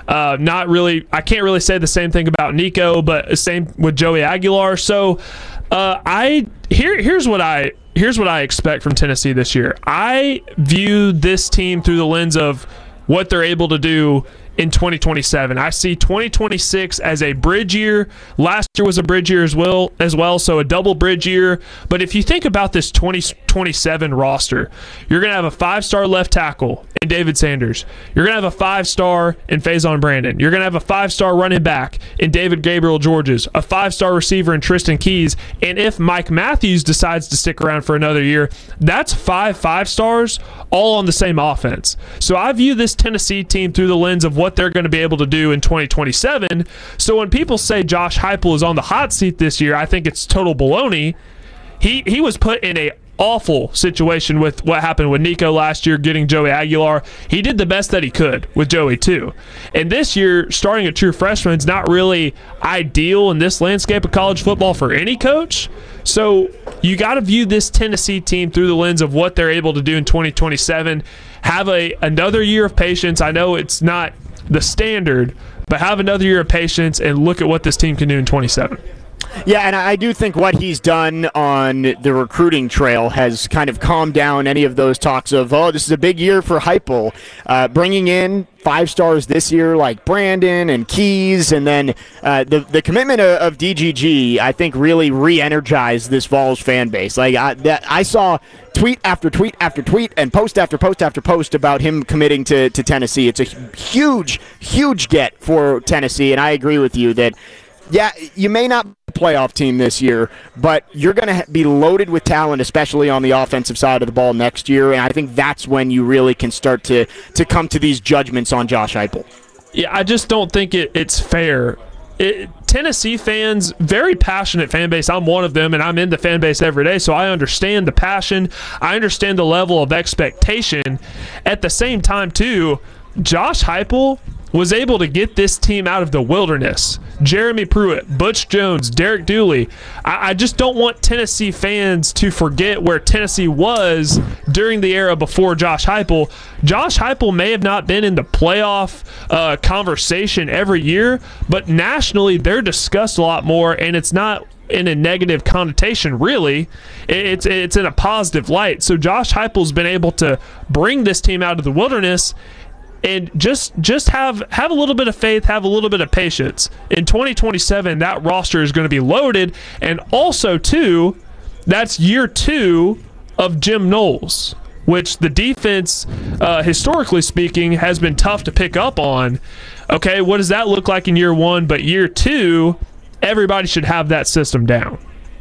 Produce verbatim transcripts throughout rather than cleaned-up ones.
Uh, not really. I can't really say the same thing about Nico, but same with Joey Aguilar. So uh, I here here's what I here's what I expect from Tennessee this year. I view this team through the lens of what they're able to do in twenty twenty-seven. I see twenty twenty-six as a bridge year. Last year was a bridge year as well, as well, so a double bridge year. But if you think about this twenty twenty-seven roster, you're going to have a five-star left tackle in David Sanders. You're going to have a five-star in Faison Brandon. You're going to have a five-star running back in David Gabriel Georges, a five-star receiver in Tristan Keys. And if Mike Matthews decides to stick around for another year, that's five five-stars all on the same offense. So I view this Tennessee team through the lens of what they're going to be able to do in twenty twenty-seven. So when people say Josh Heupel is on the hot seat this year, I think it's total baloney. He he was put in a awful situation with what happened with Nico last year, getting Joey Aguilar. He did the best that he could with Joey too. And this year, starting a true freshman is not really ideal in this landscape of college football for any coach. So you got to view this Tennessee team through the lens of what they're able to do in twenty twenty-seven. Have a another year of patience. I know it's not the standard, but have another year of patience and look at what this team can do in twenty-seven. Yeah, and I do think what he's done on the recruiting trail has kind of calmed down any of those talks of, oh, this is a big year for Heupel. Uh, bringing in five stars this year like Brandon and Keys, and then uh, the the commitment of, of D G G, I think, really re-energized this Vols fan base. Like I, that, I saw tweet after tweet after tweet and post after post after post about him committing to, to Tennessee. It's a huge, huge get for Tennessee, and I agree with you that, yeah, you may not be a playoff team this year, but you're going to be loaded with talent, especially on the offensive side of the ball next year, and I think that's when you really can start to, to come to these judgments on Josh Heupel. Yeah, I just don't think it, it's fair. It, Tennessee fans, very passionate fan base. I'm one of them, and I'm in the fan base every day, so I understand the passion. I understand the level of expectation. At the same time, too, Josh Heupel was able to get this team out of the wilderness. Jeremy Pruitt, Butch Jones, Derek Dooley. I, I just don't want Tennessee fans to forget where Tennessee was during the era before Josh Heupel. Josh Heupel may have not been in the playoff uh, conversation every year, but nationally they're discussed a lot more, and it's not in a negative connotation, really. It's it's in a positive light. So Josh Heupel's been able to bring this team out of the wilderness. And just just have have a little bit of faith, have a little bit of patience. In twenty twenty-seven, that roster is going to be loaded. And also, too, that's year two of Jim Knowles, which the defense, uh, historically speaking, has been tough to pick up on. Okay, what does that look like in year one? But year two, everybody should have that system down.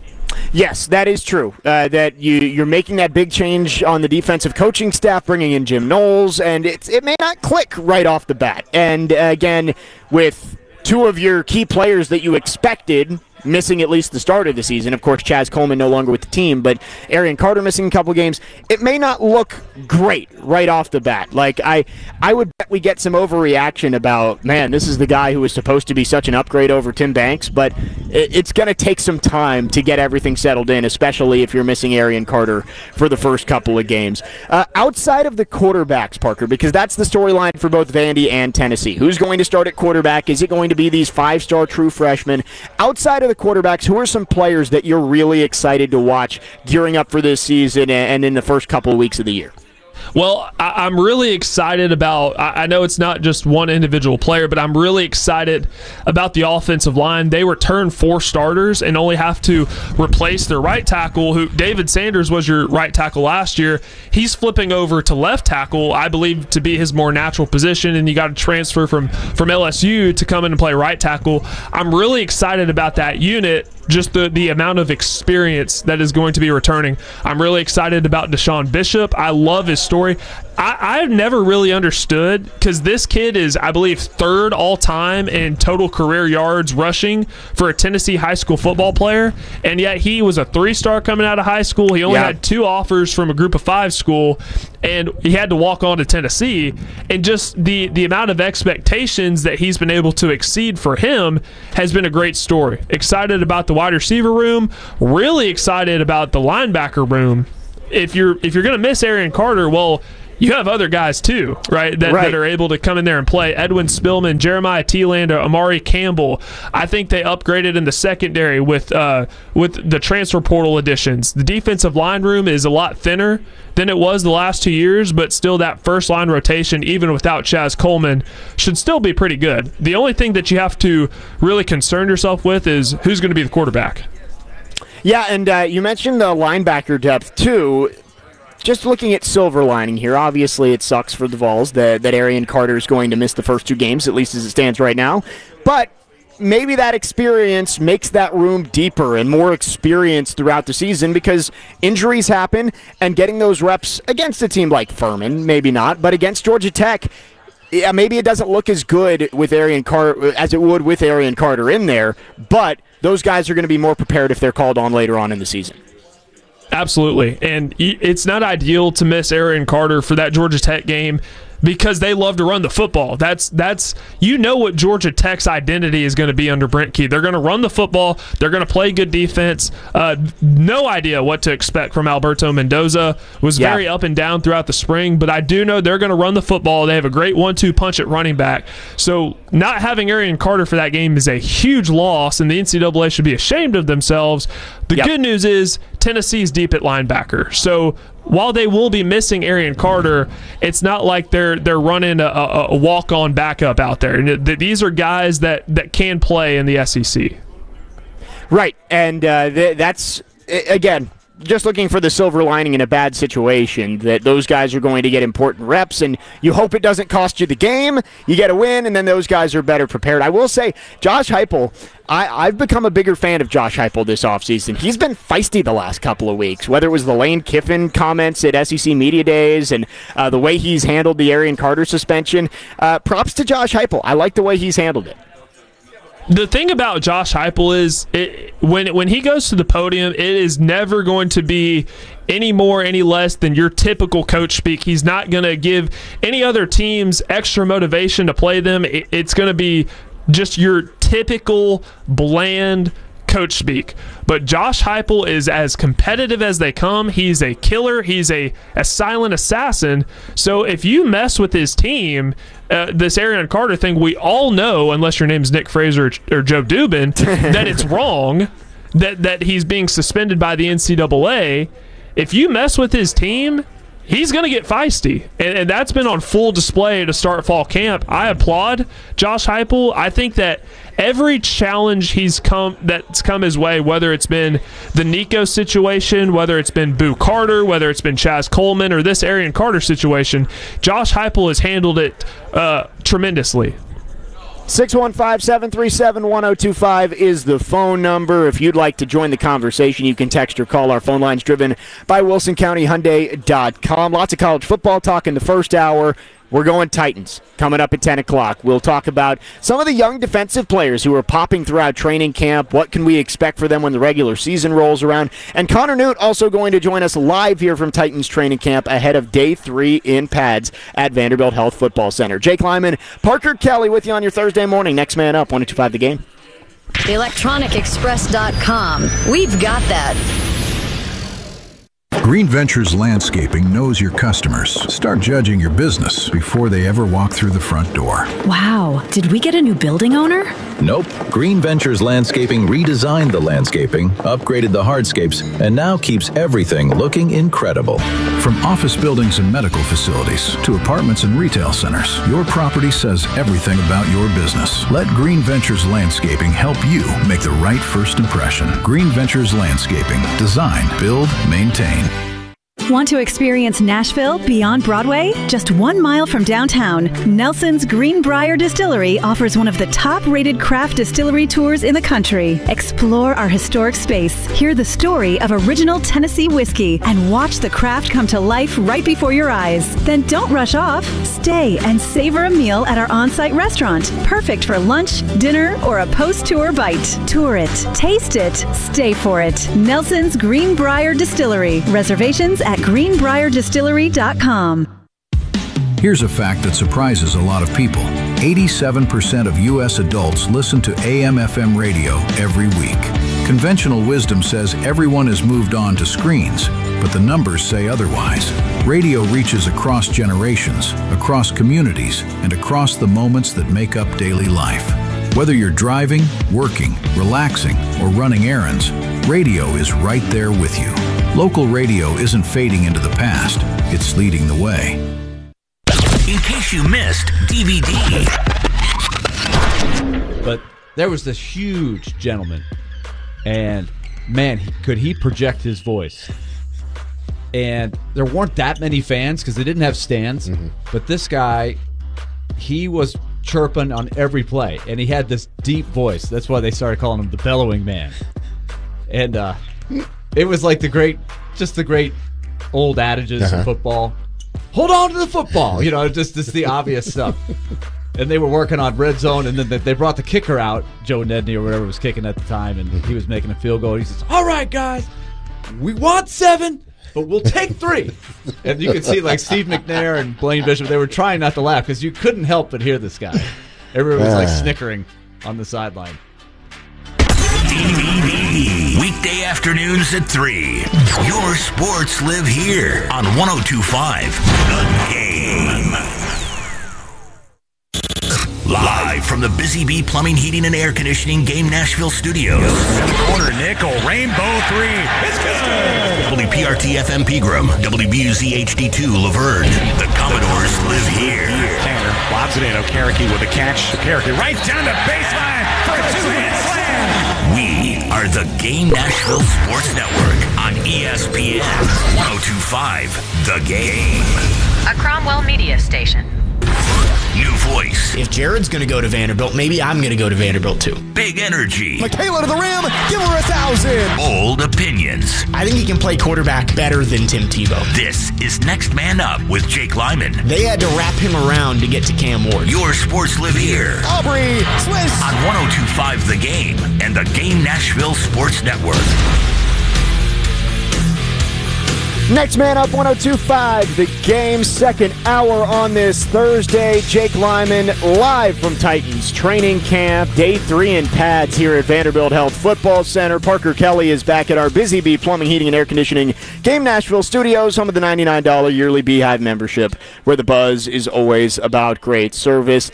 Yes, that is true. Uh, that you, you're making that big change on the defensive coaching staff, bringing in Jim Knowles, and it's, it may not click right off the bat. And uh, again, with two of your key players that you expected missing at least the start of the season, of course, Chaz Coleman no longer with the team, but Arian Carter missing a couple games, it may not look great right off the bat. Like, I, I would bet we get some overreaction about, man, this is the guy who was supposed to be such an upgrade over Tim Banks, but it, it's going to take some time to get everything settled in, especially if you're missing Arian Carter for the first couple of games. Uh, outside of the quarterbacks, Parker, because that's the storyline for both Vandy and Tennessee. Who's going to start at quarterback? Is it going to be these five-star true freshmen? Outside of the quarterbacks, who are some players that you're really excited to watch gearing up for this season and in the first couple of weeks of the year? Well, I, I'm really excited about, I, I know it's not just one individual player, but I'm really excited about the offensive line. They return four starters and only have to replace their right tackle, who David Sanders was your right tackle last year. He's flipping over to left tackle, I believe, to be his more natural position, and you got to transfer from, from L S U to come in and play right tackle. I'm really excited about that unit. Just the, the amount of experience that is going to be returning. I'm really excited about Deshaun Bishop. I love his story. I, I've never really understood, because this kid is, I believe, third all-time in total career yards rushing for a Tennessee high school football player, and yet he was a three-star coming out of high school. He only yeah. had two offers from a group of five school, and he had to walk on to Tennessee. And just the, the amount of expectations that he's been able to exceed for him has been a great story. Excited about the wide receiver room, really excited about the linebacker room. If you're if you're going to miss Arian Carter, well, you have other guys too, right? That, right? that are able to come in there and play. Edwin Spillman, Jeremiah Thielen, Amari Campbell. I think they upgraded in the secondary with uh, with the transfer portal additions. The defensive line room is a lot thinner than it was the last two years, but still that first line rotation, even without Chaz Coleman, should still be pretty good. The only thing that you have to really concern yourself with is who's going to be the quarterback. Yeah, and uh, you mentioned the linebacker depth too. Just looking at silver lining here, obviously it sucks for the Vols that, that Arian Carter is going to miss the first two games, at least as it stands right now. But maybe that experience makes that room deeper and more experienced throughout the season because injuries happen, and getting those reps against a team like Furman, maybe not, but against Georgia Tech, yeah, maybe it doesn't look as good with Arian Carter as it would with Arian Carter in there, but those guys are going to be more prepared if they're called on later on in the season. Absolutely. And it's not ideal to miss Arian Carter for that Georgia Tech game because they love to run the football. That's that's you know what Georgia Tech's identity is going to be under Brent Key. They're going to run the football. They're going to play good defense. Uh, no idea what to expect from Alberto Mendoza. Was yeah. very up and down throughout the spring, but I do know they're going to run the football. They have a great one two punch at running back. So not having Arian Carter for that game is a huge loss, and the N C double A should be ashamed of themselves. The yep. good news is Tennessee's deep at linebacker. So while they will be missing Arian Carter, it's not like they're they're running a, a, a walk-on backup out there. And these are guys that, that can play in the S E C. Right, and uh, th- that's, again, just looking for the silver lining in a bad situation, that those guys are going to get important reps, and you hope it doesn't cost you the game. You get a win, and then those guys are better prepared. I will say, Josh Heupel, I, I've become a bigger fan of Josh Heupel this offseason. He's been feisty the last couple of weeks, whether it was the Lane Kiffin comments at S E C Media Days and uh, the way he's handled the Arian Carter suspension. Uh, props to Josh Heupel. I like the way he's handled it. The thing about Josh Heupel is it, when when he goes to the podium, it is never going to be any more, any less than your typical coach speak. He's not going to give any other teams extra motivation to play them. It, it's going to be just your typical bland coach speak. But Josh Heupel is as competitive as they come. He's a killer. He's a, a silent assassin. So if you mess with his team, uh, this Arian Carter thing, we all know, unless your name's Nick Fraser or, or Joe Dubin, that it's wrong, that, that he's being suspended by the N C double A. If you mess with his team, he's going to get feisty, and, and that's been on full display to start fall camp. I applaud Josh Heupel. I think that every challenge he's come that's come his way, whether it's been the Nico situation, whether it's been Boo Carter, whether it's been Chaz Coleman, or this Arian Carter situation, Josh Heupel has handled it uh, tremendously. six one five, seven three seven, one oh two five is the phone number. If you'd like to join the conversation, you can text or call. Our phone line's driven by Wilson County Hyundai dot com. Lots of college football talk in the first hour. We're going Titans coming up at ten o'clock. We'll talk about some of the young defensive players who are popping throughout training camp. What can we expect for them when the regular season rolls around? And Connor Newt also going to join us live here from Titans training camp ahead of day three in pads at Vanderbilt Health Football Center. Jake Lyman, Parker Kelly with you on your Thursday morning. Next man up, one oh two five The Game. electronic express dot com. We've got that. Green Ventures Landscaping knows your customers. Start judging your business before they ever walk through the front door. Wow, did we get a new building owner? Nope. Green Ventures Landscaping redesigned the landscaping, upgraded the hardscapes, and now keeps everything looking incredible. From office buildings and medical facilities to apartments and retail centers, your property says everything about your business. Let Green Ventures Landscaping help you make the right first impression. Green Ventures Landscaping. Design, build, maintain. Want to experience Nashville beyond Broadway? Just one mile from downtown, Nelson's Greenbrier Distillery offers one of the top-rated craft distillery tours in the country. Explore our historic space, hear the story of original Tennessee whiskey, and watch the craft come to life right before your eyes. Then don't rush off. Stay and savor a meal at our on-site restaurant, perfect for lunch, dinner, or a post-tour bite. Tour it, taste it, stay for it. Nelson's Greenbrier Distillery. Reservations at greenbrier distillery dot com. Here's a fact that surprises a lot of people. eighty-seven percent of U S adults listen to A M F M radio every week. Conventional wisdom says everyone has moved on to screens, but the numbers say otherwise. Radio reaches across generations, across communities, and across the moments that make up daily life. Whether you're driving, working, relaxing, or running errands, radio is right there with you. Local radio isn't fading into the past, it's leading the way. In case you missed D V D. But there was this huge gentleman, and man, he, could he project his voice. And there weren't that many fans because they didn't have stands, mm-hmm. but this guy, he was chirping on every play, and he had this deep voice. That's why they started calling him the bellowing man. And uh, it was like the great, just the great old adages uh-huh. of football. Hold on to the football, you know, just, just the obvious stuff. And they were working on red zone, and then they brought the kicker out, Joe Nedney or whatever was kicking at the time, and he was making a field goal. He says, all right, guys, we want seven, but we'll take three. And you could see, like, Steve McNair and Blaine Bishop, they were trying not to laugh because you couldn't help but hear this guy. Everyone was, like, snickering on the sideline. D V D. Weekday afternoons at three. Your sports live here on one oh two point five The Game. Live from the Busy Bee Plumbing, Heating, and Air Conditioning Game Nashville Studios. Corner nickel, rainbow three. It's good. W P R T F M Pegram, W B U Z H D two Laverne. The Commodores live here. Tanner lobs it in. Okereke with a catch. Okereke right down the baseline for a two-hit slam. We are the Game Nashville Sports Network on E S P N one oh two point five The Game. A Cromwell Media station. New voice. If Jared's going to go to Vanderbilt, maybe I'm going to go to Vanderbilt too. Big energy. Michaela to the rim. Give her a thousand. Bold opinions. I think he can play quarterback better than Tim Tebow. This is Next Man Up with Jake Lyman. They had to wrap him around to get to Cam Ward. Your sports live here. Aubrey Swiss. On one oh two point five The Game and the Game Nashville Sports Network. Next Man Up, one oh two point five The Game, second hour on this Thursday. Jake Lyman live from Titans training camp, day three in pads here at Vanderbilt Health Football Center. Parker Kelly is back at our Busy Bee Plumbing, Heating, and Air Conditioning Game Nashville Studios, home of the ninety-nine dollars yearly Beehive membership, where the buzz is always about great service.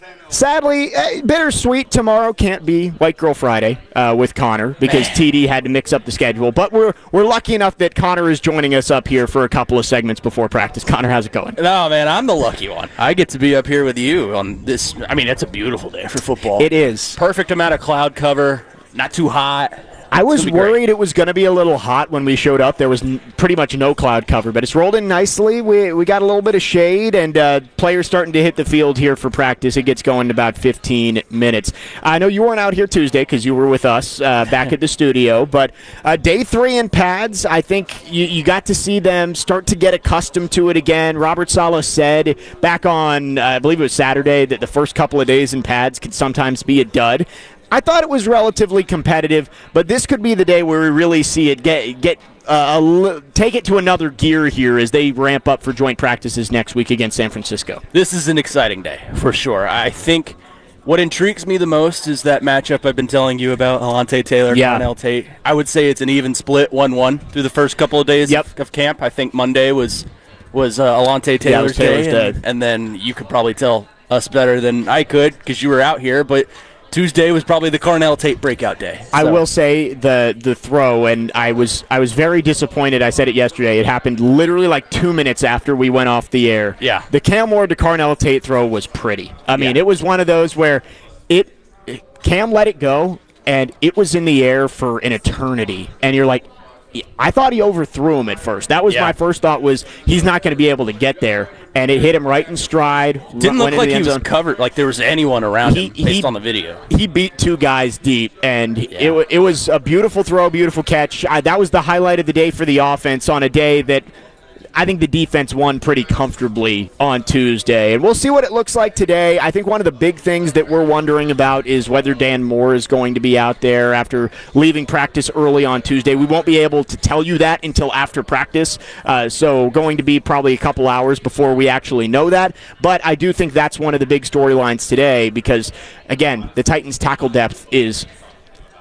Sadly, uh, bittersweet tomorrow can't be White Girl Friday uh, with Connor because Man. T D had to mix up the schedule. But we're we're lucky enough that Connor is joining us up here for a couple of segments before practice. Connor, how's it going? No, man, I'm the lucky one. I get to be up here with you on this. I mean, it's a beautiful day for football. It is. Perfect amount of cloud cover, not too hot. I was worried it was going to be a little hot when we showed up. There was n- pretty much no cloud cover, but it's rolled in nicely. We we got a little bit of shade, and uh, players starting to hit the field here for practice. It gets going in about fifteen minutes. I know you weren't out here Tuesday because you were with us uh, back at the studio, but uh, day three in pads, I think you, you got to see them start to get accustomed to it again. Robert Saleh said back on, uh, I believe it was Saturday, that the first couple of days in pads could sometimes be a dud. I thought it was relatively competitive, but this could be the day where we really see it get get uh, a, take it to another gear here as they ramp up for joint practices next week against San Francisco. This is an exciting day, for sure. I think what intrigues me the most is that matchup I've been telling you about, Alontae Taylor, yeah. Cornell Tate. I would say it's an even split, one one, through the first couple of days yep. of, of camp. I think Monday was, was uh, Alontae Taylor's yeah, day, day. And, and then you could probably tell us better than I could because you were out here, but Tuesday was probably the Cornell Tate breakout day. So. I will say the the throw, and I was I was very disappointed. I said it yesterday. It happened literally like two minutes after we went off the air. Yeah. The Cam Ward to Cornell Tate throw was pretty. I mean, yeah. it was one of those where it Cam let it go, and it was in the air for an eternity. And you're like, I thought he overthrew him at first. That was yeah. my first thought was he's not going to be able to get there. And it hit him right in stride. Didn't look like he was covered, like there was anyone around he, him based he, on the video. He beat two guys deep, and yeah. it, it was a beautiful throw, beautiful catch. I, that was the highlight of the day for the offense on a day that I think the defense won pretty comfortably on Tuesday. And we'll see what it looks like today. I think one of the big things that we're wondering about is whether Dan Moore is going to be out there after leaving practice early on Tuesday. We won't be able to tell you that until after practice, uh, so going to be probably a couple hours before we actually know that. But I do think that's one of the big storylines today because, again, the Titans' tackle depth is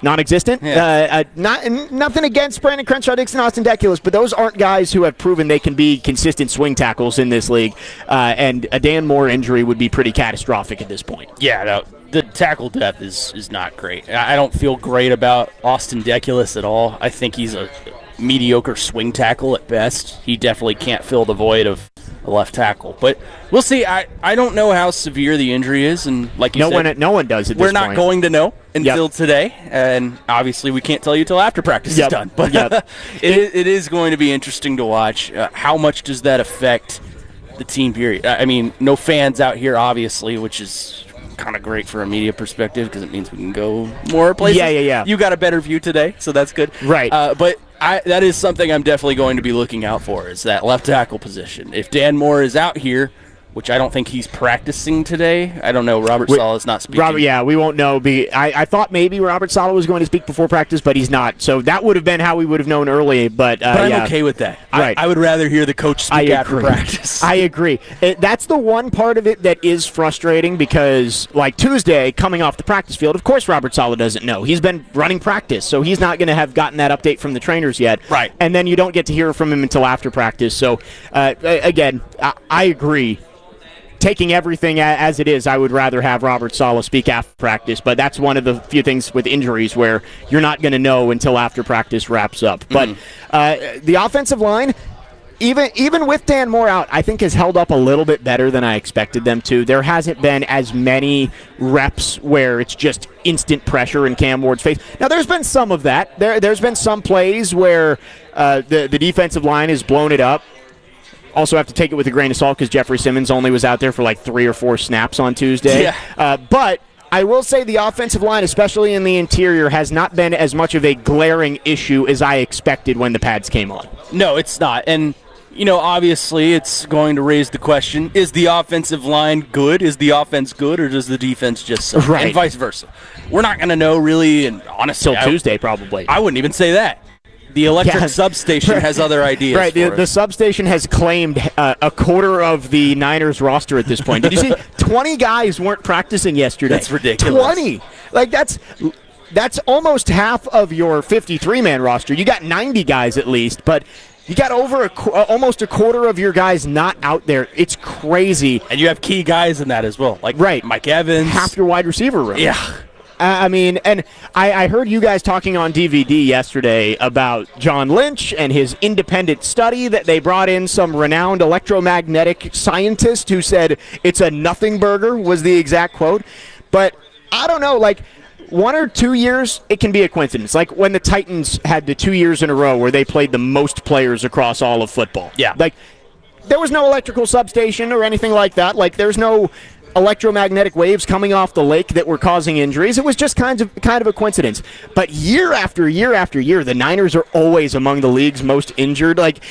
Non-existent. Yeah. Uh, uh, not nothing against Brandon Crenshaw, Dixon, Austin Deculus, but those aren't guys who have proven they can be consistent swing tackles in this league. Uh, and a Dan Moore injury would be pretty catastrophic at this point. Yeah, no, the tackle depth is, is not great. I I don't feel great about Austin Deculus at all. I think he's a mediocre swing tackle at best. He definitely can't fill the void of a left tackle. But we'll see. I, I don't know how severe the injury is, and like you no said, one no one does at we're this not point. going to know until Yep. today, and obviously we can't tell you till after practice Yep. is done. But Yep. it, it is going to be interesting to watch. Uh, how much does that affect the team period? I mean, no fans out here, obviously, which is kind of great for a media perspective because it means we can go more places. Yeah, yeah, yeah. You got a better view today, so that's good. Right. Uh, but I, that is something I'm definitely going to be looking out for, is that left tackle position. If Dan Moore is out here, which I don't think he's practicing today. I don't know. Robert We- Saleh is not speaking. Robert, yeah, we won't know. Be, I, I thought maybe Robert Saleh was going to speak before practice, but he's not. So that would have been how we would have known early. But, uh, But I'm yeah. okay with that. Right. I, I would rather hear the coach speak I after agree. practice. I agree. It, that's the one part of it that is frustrating because, like Tuesday, coming off the practice field, of course Robert Saleh doesn't know. He's been running practice, so he's not going to have gotten that update from the trainers yet. Right. And then you don't get to hear from him until after practice. So, uh, again, I, I agree. Taking everything a- as it is, I would rather have Robert Saleh speak after practice, but that's one of the few things with injuries where you're not going to know until after practice wraps up. But uh, the offensive line, even even with Dan Moore out, I think has held up a little bit better than I expected them to. There hasn't been as many reps where it's just instant pressure in Cam Ward's face. Now, there's been some of that. There, there's been some plays where uh, the, the defensive line has blown it up. Also have to take it with a grain of salt because Jeffrey Simmons only was out there for like three or four snaps on Tuesday. Yeah. Uh, but I will say the offensive line, especially in the interior, has not been as much of a glaring issue as I expected when the pads came on. No, it's not. And, you know, obviously it's going to raise the question, is the offensive line good? Is the offense good, or does the defense just suck? Right. And vice versa. We're not going to know really, and honestly, Till I- Tuesday, probably. I wouldn't even say that. The electric Yeah. substation has other ideas. Right, the, for the us. substation has claimed uh, a quarter of the Niners roster at this point. Did you see? twenty guys weren't practicing yesterday. That's ridiculous. twenty. Like, that's that's almost half of your fifty-three man roster. You got ninety guys at least, but you got over a, qu- uh, almost a quarter of your guys not out there. It's crazy. And you have key guys in that as well, like Right. Mike Evans. Half your wide receiver room. Yeah. I mean, and I, I heard you guys talking on D V D yesterday about John Lynch and his independent study that they brought in some renowned electromagnetic scientist who said it's a nothing burger, was the exact quote. But I don't know, like, one or two years, it can be a coincidence. Like when the Titans had the two years in a row where they played the most players across all of football. Yeah. Like, there was no electrical substation or anything like that. Like, there's no electromagnetic waves coming off the lake that were causing injuries. It was just kind of kind of a coincidence. But year after year after year, the Niners are always among the league's most injured. Like,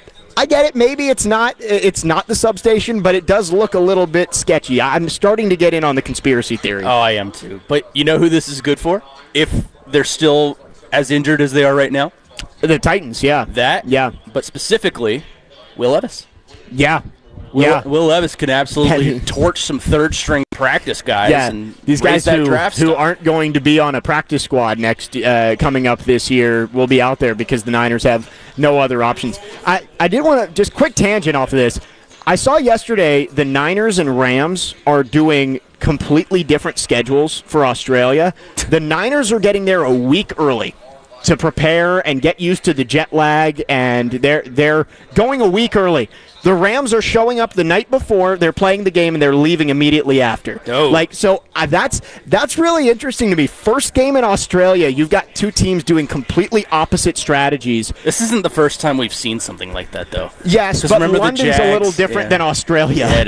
I get it. Maybe it's not it's not the substation, but it does look a little bit sketchy. I'm starting to get in on the conspiracy theory. Oh, I am too. But you know who this is good for? If they're still as injured as they are right now? The Titans, yeah. That? Yeah. But specifically, Will Levis. Yeah. Will, yeah. Will Levis can absolutely torch some third-string practice guys Yeah, and these raise guys that who, draft who stock. aren't going to be on a practice squad next uh, coming up this year will be out there because the Niners have no other options. I, I did want to just quick tangent off of this. I saw yesterday the Niners and Rams are doing completely different schedules for Australia. The Niners are getting there a week early to prepare and get used to the jet lag, and they're they're going a week early. The Rams are showing up the night before, they're playing the game, and they're leaving immediately after. Oh. Like, so uh, that's that's really interesting to me. First game in Australia, you've got two teams doing completely opposite strategies. This isn't the first time we've seen something like that, though. Yes, 'Cause but remember the London's a Jags? little different Yeah. than Australia. Yeah, it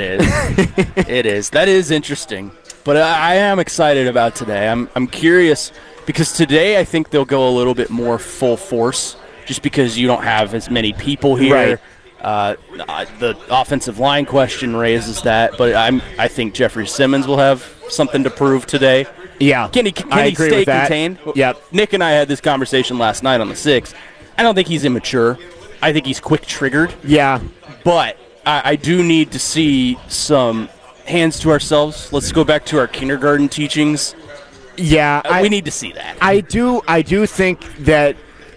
is. It is. That is interesting. But I, I am excited about today. I'm I'm curious because today I think they'll go a little bit more full force just because you don't have as many people here. Right. Uh, uh, the offensive line question raises that, but I'm I think Jeffrey Simmons will have something to prove today. Yeah, Can he, can I he agree stay with that. contained? Yep. Nick and I had this conversation last night on the sixth. I don't think he's immature. I think he's quick-triggered. Yeah. But I, I do need to see some hands to ourselves. Let's go back to our kindergarten teachings. Yeah, Uh, I, we need to see that. I do. I do think that.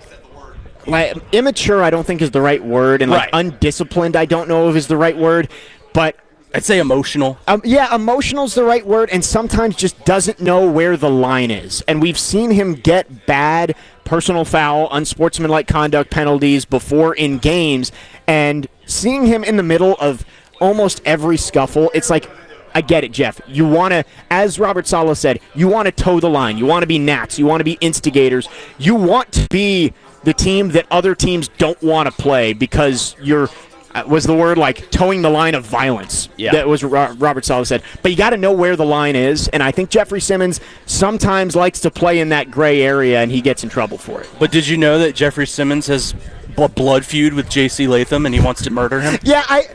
Like, immature, I don't think is the right word, and like Right. undisciplined, I don't know if is the right word, but I'd say emotional. Um, yeah, emotional's the right word, and sometimes just doesn't know where the line is. And we've seen him get bad personal foul, unsportsmanlike conduct penalties before in games, and seeing him in the middle of almost every scuffle, it's like, I get it, Jeff. You want to, as Robert Saleh said, you want to toe the line. You want to be gnats. You want to be instigators. You want to be the team that other teams don't want to play because you're, uh, was the word like towing the line of violence. Yeah. That was Ro- Robert Saleh said. But you got to know where the line is, and I think Jeffrey Simmons sometimes likes to play in that gray area, and he gets in trouble for it. But did you know that Jeffrey Simmons has a blood feud with J C Latham and he wants to murder him? Yeah, I,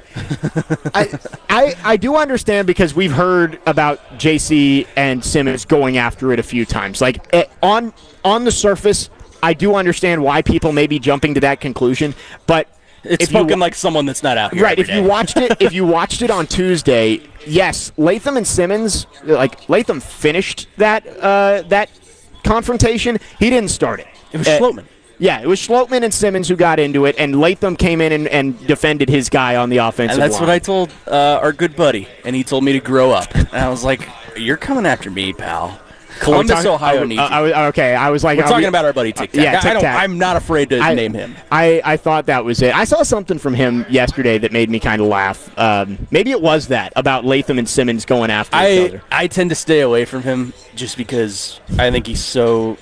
I, I, I do understand because we've heard about J C and Simmons going after it a few times. Like eh, on on the surface, I do understand why people may be jumping to that conclusion, but it's spoken like someone that's not out here. Right. every If day. you watched it, if you watched it on Tuesday, yes, Latham and Simmons, like Latham finished that uh, that confrontation. He didn't start it. It was Uh, Schlotman. Yeah, it was Schlotman and Simmons who got into it, and Latham came in and, and defended his guy on the offensive And that's line. what I told uh, our good buddy, and he told me to grow up. And I was like, "You're coming after me, pal." Columbus, talking- Ohio oh, needs uh, you. I was- okay, I was like, We're are talking we- about our buddy Tic Tac. Yeah, I- I Tic don't, Tac. I'm not afraid to I- name him. I, I thought that was it. I saw something from him yesterday that made me kind of laugh. Um, maybe it was that about Latham and Simmons going after each I other. I tend to stay away from him just because I think he's so.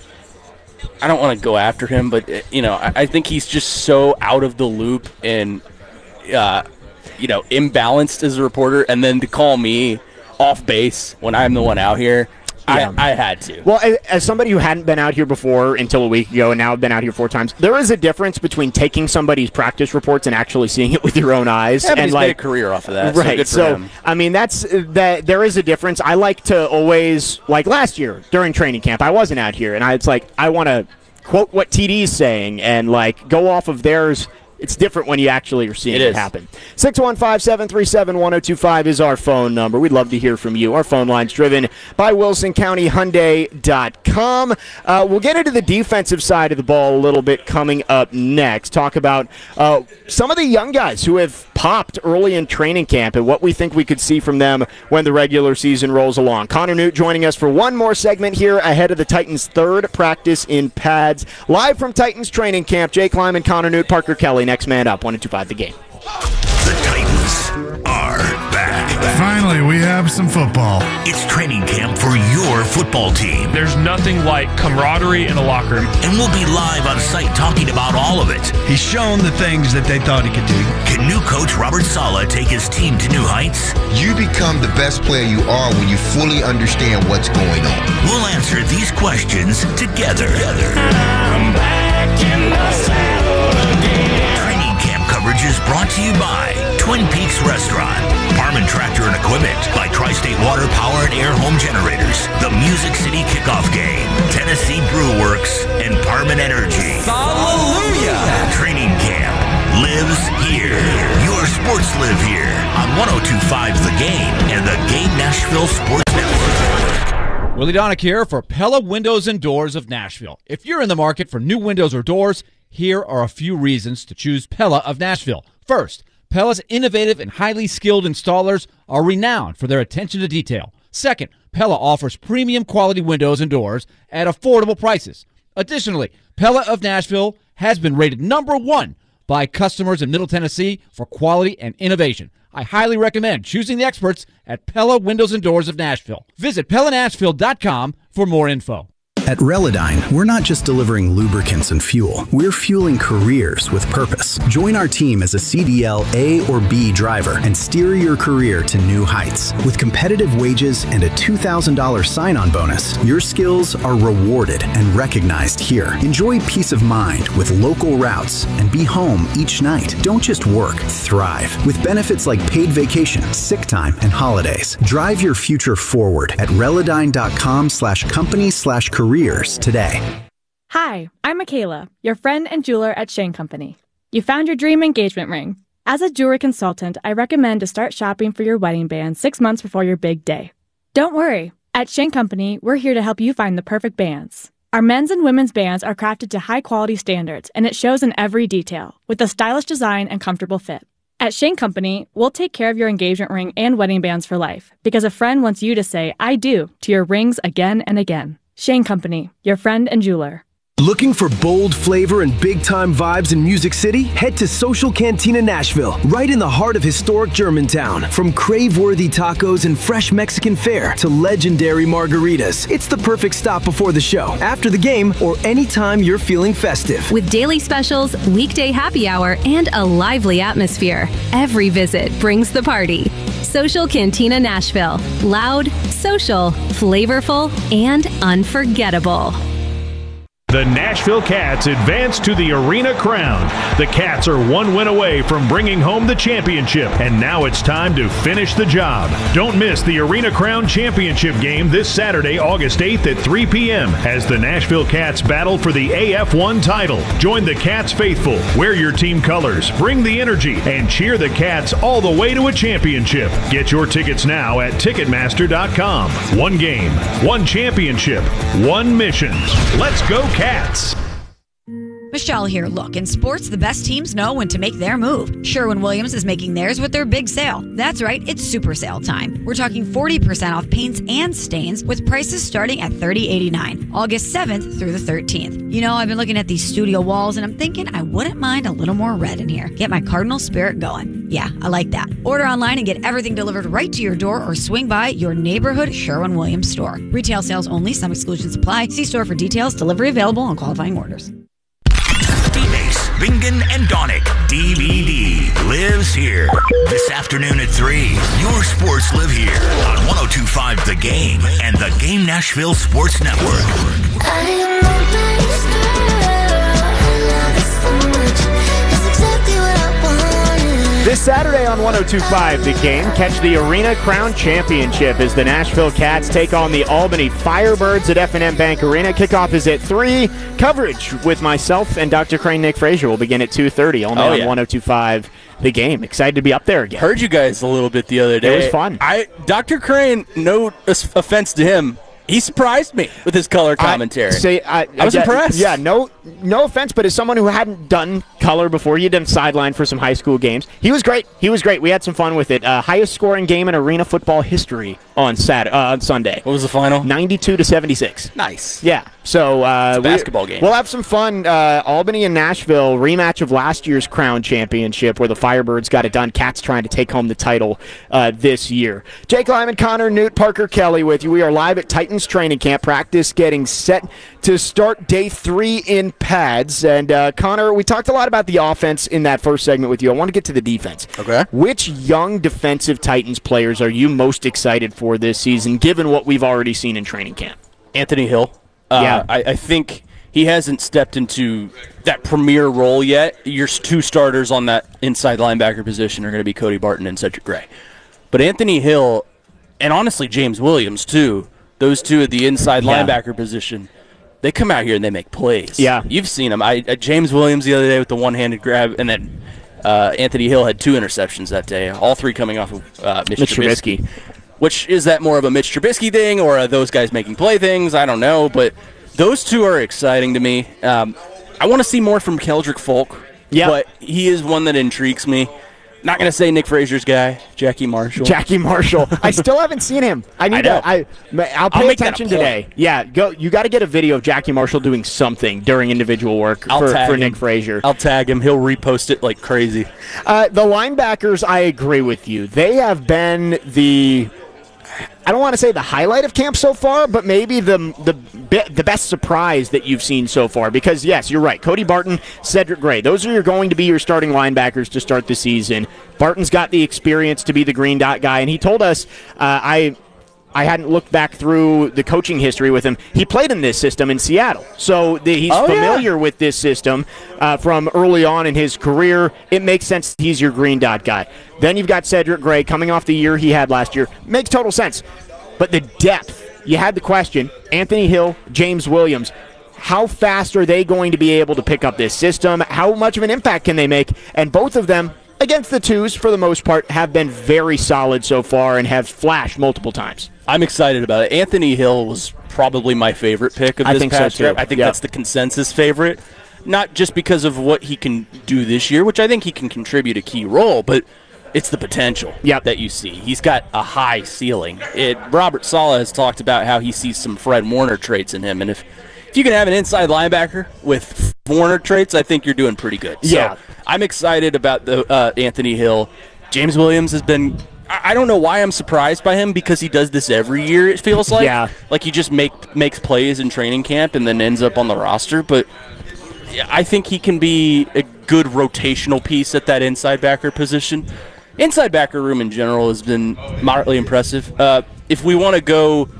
I don't want to go after him, but uh, you know, I, I think he's just so out of the loop and, uh, you know, imbalanced as a reporter. And then to call me off base when I'm the one out here, Yeah. I, I had to. Well, as, as somebody who hadn't been out here before until a week ago and now have been out here four times, there is a difference between taking somebody's practice reports and actually seeing it with your own eyes. Yeah, but and he's like, made a career off of that. So right. good for So, him. I mean, that's that. There is a difference. I like to always, like last year during training camp, I wasn't out here, and I, it's like I want to quote what T D's saying and like go off of theirs. It's different when you actually are seeing It it, is. happen. six one five, seven three seven, one oh two five is our phone number. We'd love to hear from you. Our phone line's driven by Wilson County Hyundai dot com. Uh, we'll get into the defensive side of the ball a little bit coming up next. Talk about uh, some of the young guys who have popped early in training camp and what we think we could see from them when the regular season rolls along. Connor Newt joining us for one more segment here ahead of the Titans' third practice in pads. Live from Titans training camp, Jay Kleiman, Connor Newt, Parker Kelly. Next man up, one two five the game. The Titans are back. Finally, we have some football. It's training camp for your football team. There's nothing like camaraderie in a locker room. And we'll be live on site talking about all of it. He's shown the things that they thought he could do. Can new coach Robert Saleh take his team to new heights? You become the best player you are when you fully understand what's going on. We'll answer these questions together. I'm back in the saddle again. Training camp coverage is brought to you by Twin Peaks Restaurant, Parman Tractor and Equipment, by Tri-State Water Power and Air Home Generators, the Music City Kickoff Game, Tennessee Brew Works, and Parman Energy. Hallelujah! Training camp lives here. Your sports live here on one oh two point five The Game and the Game Nashville Sports Network. Willie Donick here for Pella Windows and Doors of Nashville. If you're in the market for new windows or doors, here are a few reasons to choose Pella of Nashville. First, Pella's innovative and highly skilled installers are renowned for their attention to detail. Second, Pella offers premium quality windows and doors at affordable prices. Additionally, Pella of Nashville has been rated number one by customers in Middle Tennessee for quality and innovation. I highly recommend choosing the experts at Pella Windows and Doors of Nashville. Visit Pella Nashville dot com for more info. At Relodyne, we're not just delivering lubricants and fuel. We're fueling careers with purpose. Join our team as a C D L A or B driver and steer your career to new heights. With competitive wages and a two thousand dollars sign-on bonus, your skills are rewarded and recognized here. Enjoy peace of mind with local routes and be home each night. Don't just work, thrive. With benefits like paid vacation, sick time, and holidays. Drive your future forward at Relodyne.com slash company slash careers today. Hi, I'm Michaela, your friend and jeweler at Shane Company. You found your dream engagement ring. As a jewelry consultant, I recommend to start shopping for your wedding band six months before your big day. Don't worry, At Shane Company, we're here to help you find the perfect bands. Our men's and women's bands are crafted to high-quality standards, and it shows in every detail, with a stylish design and comfortable fit. At Shane Company, we'll take care of your engagement ring and wedding bands for life, because a friend wants you to say, I do, to your rings again and again. Shane Company, your friend and jeweler. Looking for bold flavor and big-time vibes in Music City? Head to Social Cantina Nashville, right in the heart of historic Germantown. From crave-worthy tacos and fresh Mexican fare to legendary margaritas, it's the perfect stop before the show, after the game, or anytime you're feeling festive. With daily specials, weekday happy hour, and a lively atmosphere, every visit brings the party. Social Cantina Nashville. Loud, social, flavorful, and unforgettable. The Nashville Cats advance to the Arena Crown. The Cats are one win away from bringing home the championship, and now it's time to finish the job. Don't miss the Arena Crown Championship game this Saturday, August eighth at three p.m. as the Nashville Cats battle for the A F one title. Join the Cats faithful, wear your team colors, bring the energy, and cheer the Cats all the way to a championship. Get your tickets now at Ticketmaster dot com. One game, one championship, one mission. Let's go, Cats. Michelle here. Look, in sports, the best teams know when to make their move. Sherwin-Williams is making theirs with their big sale. That's right, it's super sale time. We're talking forty percent off paints and stains with prices starting at thirty dollars and eighty-nine cents, August seventh through the thirteenth. You know, I've been looking at these studio walls and I'm thinking I wouldn't mind a little more red in here. Get my Cardinal spirit going. Yeah, I like that. Order online and get everything delivered right to your door or swing by your neighborhood Sherwin-Williams store. Retail sales only. Some exclusions apply. See store for details. Delivery available on qualifying orders. D-Base, Bingen, and Donick. D V D lives here. This afternoon at three, your sports live here on one oh two point five The Game and the Game Nashville Sports Network. This Saturday on one oh two point five The Game, catch the Arena Crown Championship as the Nashville Cats take on the Albany Firebirds at F and M Bank Arena. Kickoff is at three. Coverage with myself and Doctor Crane, Nick Frazier will begin at two thirty, only oh, on yeah. one oh two point five The Game. Excited to be up there again. Heard you guys a little bit the other day. It was fun. I Doctor Crane, no offense to him, he surprised me with his color commentary. I, say, I, I was yeah, impressed. Yeah, no no offense, but as someone who hadn't done color before, he had done sideline for some high school games. He was great. He was great. We had some fun with it. Uh, highest scoring game in arena football history on Saturday, uh, on Sunday. What was the final? ninety-two to seventy-six. Nice. Yeah. So uh, it's a basketball we, game. We'll have some fun. Uh, Albany and Nashville rematch of last year's Crown Championship, where the Firebirds got it done. Cats trying to take home the title uh, this year. Jake Lyman, Connor Newt, Parker Kelly with you. We are live at Titans training camp. Practice getting set to start day three in pads. And uh, Connor, we talked a lot about the offense in that first segment with you. I want to get to the defense. Okay. Which young defensive Titans players are you most excited for this season, given what we've already seen in training camp? Anthony Hill. Uh, yeah. I, I think he hasn't stepped into that premier role yet. Your two starters on that inside linebacker position are going to be Cody Barton and Cedric Gray. But Anthony Hill, and honestly James Williams too, those two at the inside yeah. linebacker position, they come out here and they make plays. Yeah. You've seen them. I, uh, James Williams the other day with the one-handed grab, and then uh, Anthony Hill had two interceptions that day, all three coming off of uh, Mitch, Mitch Trubisky. Trubisky. Which, is that more of a Mitch Trubisky thing, or are those guys making play things? I don't know, but those two are exciting to me. Um, I want to see more from Keldrick Folk, yeah. but he is one that intrigues me. Not going to say Nick Frazier's guy, Jackie Marshall. Jackie Marshall. I still haven't seen him. I need I to. I, I'll pay I'll attention today. Yeah, go. You got to get a video of Jackie Marshall doing something during individual work I'll for, tag for him. Nick Frazier. I'll tag him. He'll repost it like crazy. Uh, the linebackers, I agree with you. They have been the. I don't want to say the highlight of camp so far, but maybe the the the best surprise that you've seen so far. Because, yes, you're right. Cody Barton, Cedric Gray, those are your, going to be your starting linebackers to start the season. Barton's got the experience to be the green dot guy, and he told us, uh, I I hadn't looked back through the coaching history with him. He played in this system in Seattle, so the, he's oh, familiar yeah. with this system uh, from early on in his career. It makes sense he's your green dot guy. Then you've got Cedric Gray coming off the year he had last year. Makes total sense. But the depth, you had the question, Anthony Hill, James Williams, how fast are they going to be able to pick up this system? How much of an impact can they make? And both of them against the twos, for the most part, have been very solid so far and have flashed multiple times. I'm excited about it. Anthony Hill was probably my favorite pick of I this think past so, draft. too. I think Yep. that's the consensus favorite. Not just because of what he can do this year, which I think he can contribute a key role, but it's the potential yep. that you see. He's got a high ceiling. It, Robert Saleh has talked about how he sees some Fred Warner traits in him, and if, if you can have an inside linebacker with Warner traits, I think you're doing pretty good. Yeah. So I'm excited about the uh, Anthony Hill. James Williams has been – I don't know why I'm surprised by him, because he does this every year, it feels like. Yeah. Like he just make makes plays in training camp and then ends up on the roster. But I think he can be a good rotational piece at that inside backer position. Inside backer room in general has been moderately impressive. Uh, if we want to go,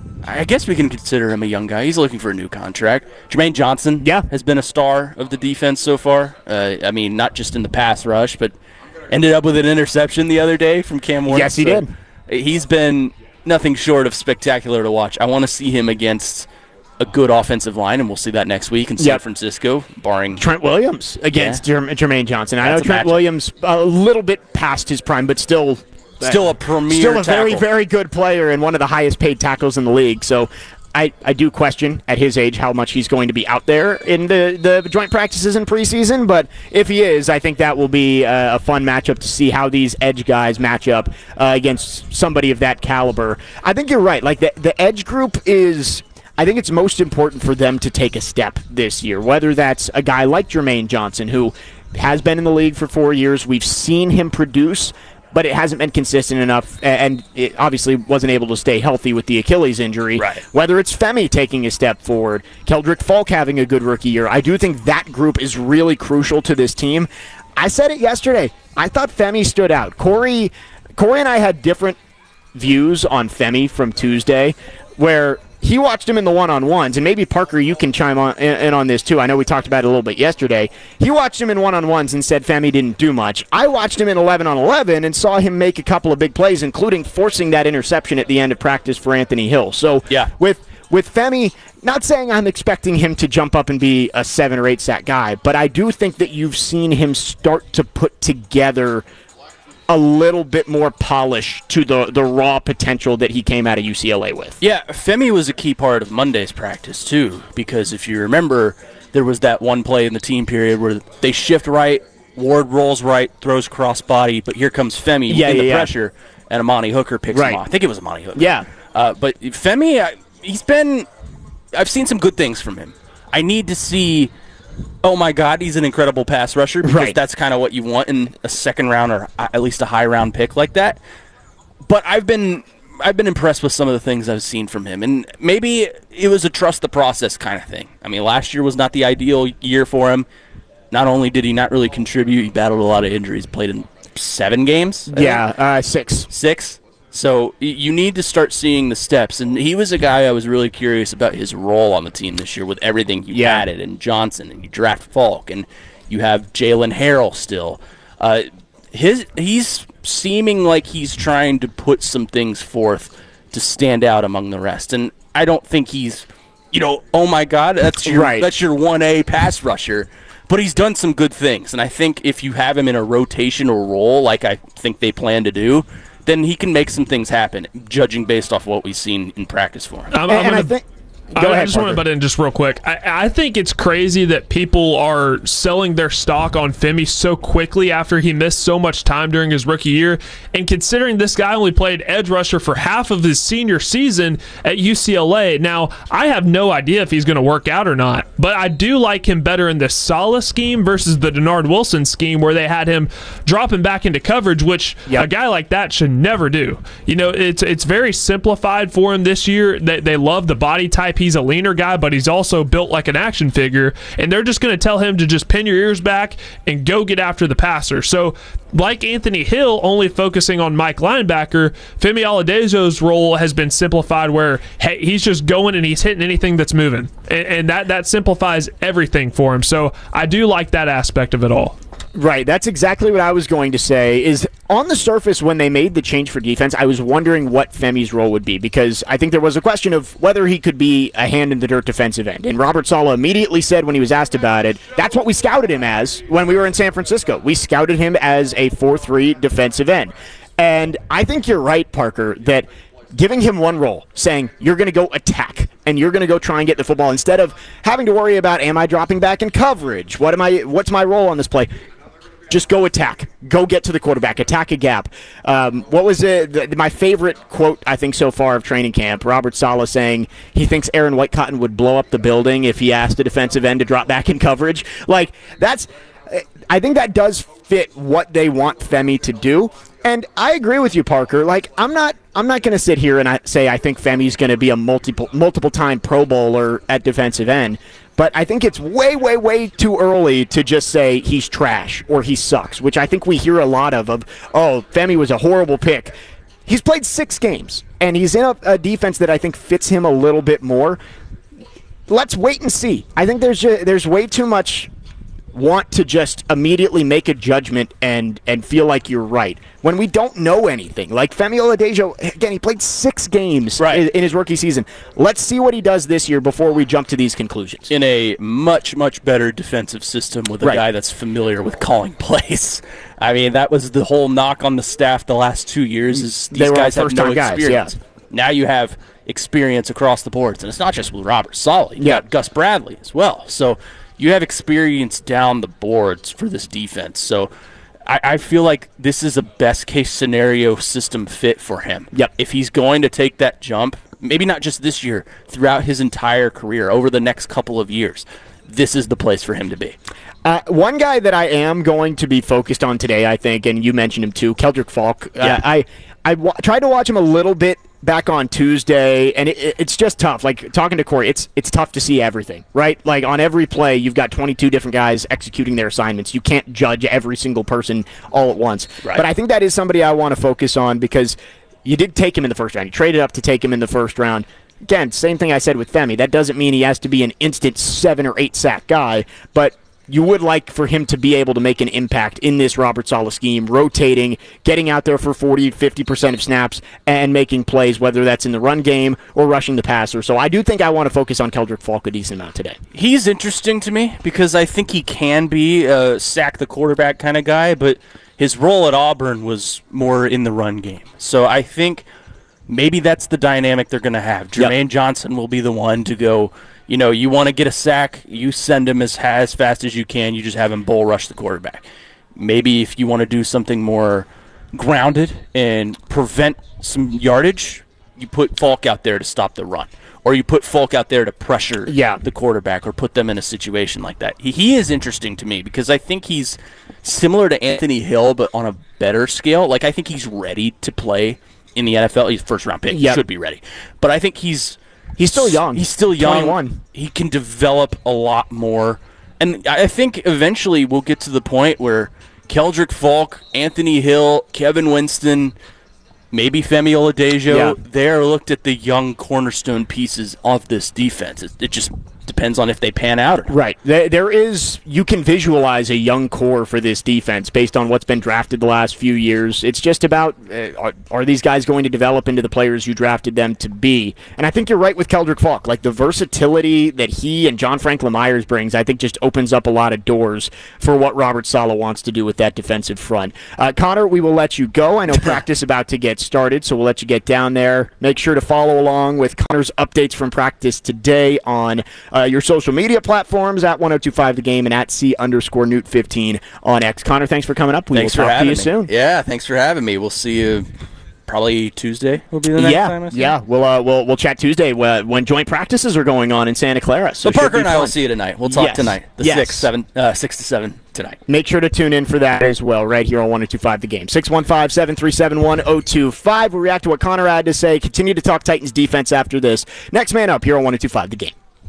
I guess we can consider him a young guy. He's looking for a new contract. Jermaine Johnson yeah. has been a star of the defense so far. Uh, I mean, not just in the pass rush, but ended up with an interception the other day from Cam Ward. Yes, he so did. He's been nothing short of spectacular to watch. I want to see him against a good offensive line, and we'll see that next week in San Yep. Francisco, barring Trent Williams against Yeah. Jerm- Jermaine Johnson. I That's know a Trent matchup. Williams a little bit past his prime, but still Still a premier still a very, tackle. very good player and one of the highest paid tackles in the league. So I, I do question at his age how much he's going to be out there in the, the joint practices in preseason, but if he is, I think that will be a, a fun matchup to see how these edge guys match up uh, against somebody of that caliber. I think you're right. Like the, the edge group is... I think it's most important for them to take a step this year, whether that's a guy like Jermaine Johnson, who has been in the league for four years. We've seen him produce, but it hasn't been consistent enough, and it obviously wasn't able to stay healthy with the Achilles injury. Right. Whether it's Femi taking a step forward, Keldrick Falk having a good rookie year, I do think that group is really crucial to this team. I said it yesterday. I thought Femi stood out. Corey, Corey and I had different views on Femi from Tuesday, where he watched him in the one-on-ones, and maybe, Parker, you can chime on, in, in on this too. I know we talked about it a little bit yesterday. He watched him in one-on-ones and said Femi didn't do much. I watched him in eleven on eleven and saw him make a couple of big plays, including forcing that interception at the end of practice for Anthony Hill. So yeah. with with Femi, not saying I'm expecting him to jump up and be a seven or eight sack guy, but I do think that you've seen him start to put together a little bit more polish to the, the raw potential that he came out of U C L A with. Yeah, Femi was a key part of Monday's practice, too, because if you remember, there was that one play in the team period where they shift right, Ward rolls right, throws cross-body, but here comes Femi yeah, in yeah, the yeah. pressure, and Amani Hooker picks right. him off. I think it was Amani Hooker. Yeah. Uh, but Femi, I, he's been – I've seen some good things from him. I need to see – oh, my God, he's an incredible pass rusher, because right. that's kind of what you want in a second round or at least a high round pick like that. But I've been I've been impressed with some of the things I've seen from him, and maybe it was a trust the process kind of thing. I mean, last year was not the ideal year for him. Not only did he not really contribute, he battled a lot of injuries, played in seven games. I Yeah, think. uh, six. Six. So you need to start seeing the steps. And he was a guy I was really curious about his role on the team this year with everything you Yeah. added, and Johnson, and you draft Falk, and you have Jalen Harrell still. Uh, his He's seeming like he's trying to put some things forth to stand out among the rest. And I don't think he's, you know, oh my God, that's your, Right. that's your one A pass rusher. But he's done some good things. And I think if you have him in a rotational role, like I think they plan to do, then he can make some things happen, judging based off what we've seen in practice for him. I'm, I'm And, and gonna, I think... I, Go I ahead, just want to Parker. butt in just real quick. I, I think it's crazy that people are selling their stock on Femi so quickly after he missed so much time during his rookie year. And considering this guy only played edge rusher for half of his senior season at U C L A, now I have no idea if he's going to work out or not. But I do like him better in the Saleh scheme versus the Denard Wilson scheme, where they had him dropping back into coverage, which Yep. a guy like that should never do. You know, it's it's very simplified for him this year. They, they love the body type. He's a leaner guy, but he's also built like an action figure, and they're just going to tell him to just pin your ears back and go get after the passer. So, like Anthony Hill, only focusing on Mike linebacker, Femi Aladejo's role has been simplified where, hey, he's just going and he's hitting anything that's moving, and, and that, that simplifies everything for him. So I do like that aspect of it all. Right, that's exactly what I was going to say, is on the surface when they made the change for defense, I was wondering what Femi's role would be, because I think there was a question of whether he could be a hand-in-the-dirt defensive end. And Robert Saleh immediately said when he was asked about it, that's what we scouted him as when we were in San Francisco. We scouted him as a four three defensive end. And I think you're right, Parker, that giving him one role, saying you're going to go attack and you're going to go try and get the football instead of having to worry about, am I dropping back in coverage? What am I? What's my role on this play? Just go attack. Go get to the quarterback. Attack a gap. Um, what was it? The, my favorite quote, I think, so far of training camp, Robert Saleh saying he thinks Aaron Whitecotton would blow up the building if he asked a defensive end to drop back in coverage. Like, that's, I think that does fit what they want Femi to do. And I agree with you, Parker. Like, I'm not I'm not going to sit here and I say I think Femi's going to be a multiple multiple time Pro Bowler at defensive end. But I think it's way, way, way too early to just say he's trash or he sucks, which I think we hear a lot of, of, oh, Femi was a horrible pick. He's played six games, and he's in a, a defense that I think fits him a little bit more. Let's wait and see. I think there's just, there's way too much want to just immediately make a judgment and and feel like you're right when we don't know anything. Like Femi Oladejo, again, he played six games right. in, in his rookie season. Let's see what he does this year before we jump to these conclusions. In a much, much better defensive system with a right. guy that's familiar with calling plays. I mean, that was the whole knock on the staff the last two years is these guys have no experience. Guys, yeah. Now you have experience across the boards, and it's not just with Robert Saleh. You yeah. got Gus Bradley as well. So you have experience down the boards for this defense. So I, I feel like this is a best-case scenario system fit for him. Yep. If he's going to take that jump, maybe not just this year, throughout his entire career, over the next couple of years, this is the place for him to be. Uh, one guy that I am going to be focused on today, I think, and you mentioned him too, Keldrick Falk. Yeah. Uh, I, I w- tried to watch him a little bit back on Tuesday, and it, it's just tough. Like, talking to Corey, it's it's tough to see everything, right? Like, on every play, you've got twenty-two different guys executing their assignments. You can't judge every single person all at once. Right. But I think that is somebody I want to focus on because you did take him in the first round. You traded up to take him in the first round. Again, same thing I said with Femi. That doesn't mean he has to be an instant seven or eight sack guy, but you would like for him to be able to make an impact in this Robert Saleh scheme, rotating, getting out there for forty, fifty percent of snaps, and making plays, whether that's in the run game or rushing the passer. So I do think I want to focus on Keldrick Falk a decent amount today. He's interesting to me because I think he can be a sack the quarterback kind of guy, but his role at Auburn was more in the run game. So I think maybe that's the dynamic they're going to have. Jermaine yep. Johnson will be the one to go, you know, you want to get a sack, you send him as, as fast as you can, you just have him bull rush the quarterback. Maybe if you want to do something more grounded and prevent some yardage, you put Falk out there to stop the run. Or you put Falk out there to pressure yeah. the quarterback or put them in a situation like that. He, he is interesting to me because I think he's similar to Anthony Hill but on a better scale. Like, I think he's ready to play in the N F L. He's a first-round pick. Yep. He should be ready. But I think he's... He's still young. He's still young. twenty-one. He can develop a lot more. And I think eventually we'll get to the point where Keldrick Falk, Anthony Hill, Kevin Winston, maybe Femi Oladejo, yeah. they're looked at the young cornerstone pieces of this defense. It, it just depends on if they pan out or not. Right. There is, you can visualize a young core for this defense based on what's been drafted the last few years. It's just about, uh, are, are these guys going to develop into the players you drafted them to be? And I think you're right with Keldrick Falk. Like, the versatility that he and John Franklin Myers brings, I think just opens up a lot of doors for what Robert Saleh wants to do with that defensive front. Uh, Connor, we will let you go. I know practice about to get started, so we'll let you get down there. Make sure to follow along with Connor's updates from practice today on Uh, your social media platforms at ten twenty-five The Game and at C underscore Newt fifteen on X. Connor, thanks for coming up. We thanks will for talk to you me. soon. Yeah, thanks for having me. We'll see you probably Tuesday. Will be the next yeah, time. I see yeah. We'll uh, we'll we'll chat Tuesday when joint practices are going on in Santa Clara. So, so Parker and I fun. will see you tonight. We'll talk yes. tonight. The yes. six, seven, uh, six to seven tonight. Make sure to tune in for that as well, right here on ten twenty-five The Game. six one five, seven three seven, one zero two five. We'll react to what Connor had to say. Continue to talk Titans defense after this. Next man up here on ten twenty-five The Game.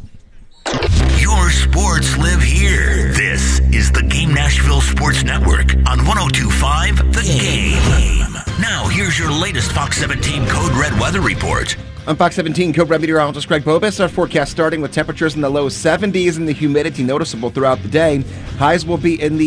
Your sports live here. This is the Game Nashville Sports Network on ten twenty-five The Game. Now, here's your latest Fox seventeen Code Red weather report. I'm Fox seventeen Code Red meteorologist Greg Bobus. Our forecast starting with temperatures in the low seventies and the humidity noticeable throughout the day. Highs will be in the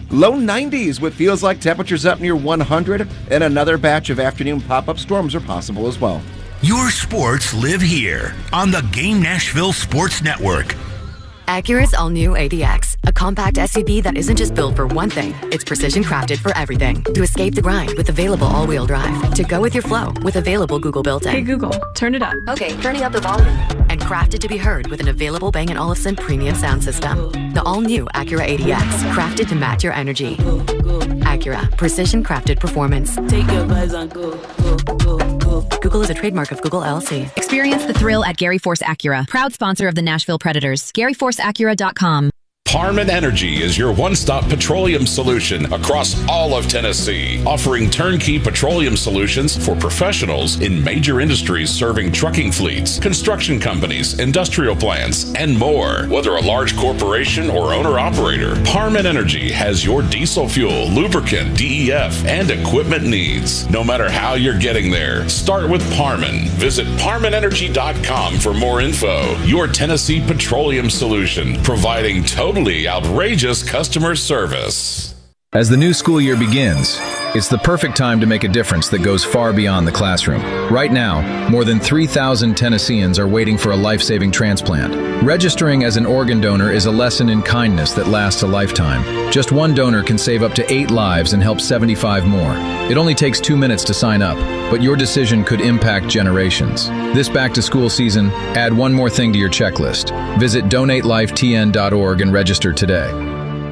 Low nineties with feels like temperatures up near one hundred, and another batch of afternoon pop-up storms are possible as well. Your sports live here on the Game Nashville Sports Network. Acura's all-new A D X, a compact S U V that isn't just built for one thing, it's precision crafted for everything. To escape the grind with available all-wheel drive. To go with your flow with available Google built-in. Hey Google, turn it up. Okay, turning up the volume. And crafted to be heard with an available Bang and Olufsen premium sound system. The all-new Acura A D X, crafted to match your energy. Acura, precision crafted performance. Take your vibes on go, go, go, go. Google is a trademark of Google L L C. Experience the thrill at Gary Force Acura, proud sponsor of the Nashville Predators. Gary Force Acura dot com. Parman Energy is your one-stop petroleum solution across all of Tennessee, offering turnkey petroleum solutions for professionals in major industries serving trucking fleets, construction companies, industrial plants, and more. Whether a large corporation or owner-operator, Parman Energy has your diesel fuel, lubricant, D E F, and equipment needs. No matter how you're getting there, start with Parman. Visit Parman Energy dot com for more info. Your Tennessee petroleum solution, providing total outrageous customer service. As the new school year begins, it's the perfect time to make a difference that goes far beyond the classroom. Right now, more than three thousand Tennesseans are waiting for a life-saving transplant. Registering as an organ donor is a lesson in kindness that lasts a lifetime. Just one donor can save up to eight lives and help seventy-five more. It only takes two minutes to sign up, but your decision could impact generations. This back-to-school season, add one more thing to your checklist. Visit donate life T N dot org and register today.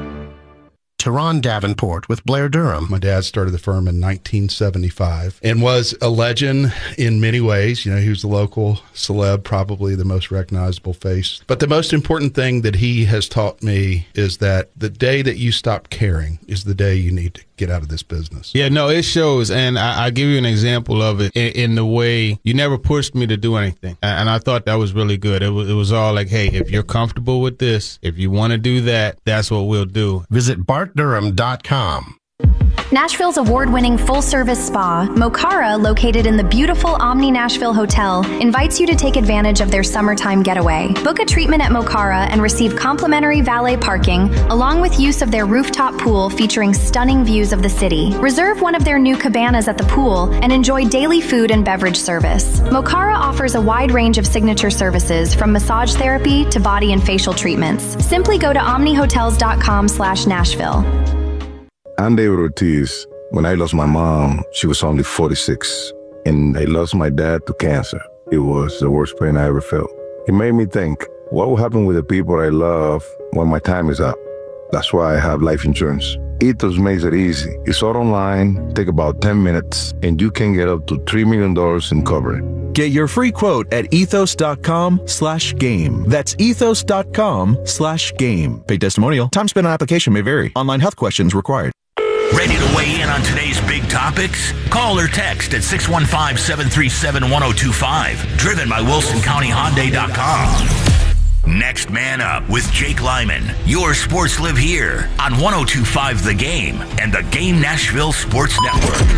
Teron Davenport with Blair Durham. My dad started the firm in nineteen seventy-five and was a legend in many ways. You know, he was the local celeb, probably the most recognizable face. But the most important thing that he has taught me is that the day that you stop caring is the day you need to get out of this business. Yeah, no, it shows. And I, I'll give you an example of it in, in the way you never pushed me to do anything. And, and I thought that was really good. It was, it was all like, hey, if you're comfortable with this, if you want to do that, that's what we'll do. Visit Bart Durham dot com. Nashville's award-winning full-service spa, Mocara, located in the beautiful Omni Nashville Hotel, invites you to take advantage of their summertime getaway. Book a treatment at Mocara and receive complimentary valet parking, along with use of their rooftop pool featuring stunning views of the city. Reserve one of their new cabanas at the pool and enjoy daily food and beverage service. Mocara offers a wide range of signature services, from massage therapy to body and facial treatments. Simply go to omni hotels dot com slash Nashville. I'm David Ortiz. When I lost my mom, she was only forty-six, and I lost my dad to cancer. It was the worst pain I ever felt. It made me think, what will happen with the people I love when my time is up? That's why I have life insurance. Ethos makes it easy. It's all online, take about ten minutes, and you can get up to three million dollars in coverage. Get your free quote at ethos dot com slash game. That's ethos dot com slash game. Paid testimonial. Time spent on application may vary. Online health questions required. Ready to weigh in on today's big topics? Call or text at six one five, seven three seven, one oh two five. Driven by Wilson County Hyundai dot com. Next Man Up with Jake Lyman. Your sports live here on one oh two five The Game and the Game Nashville Sports Network.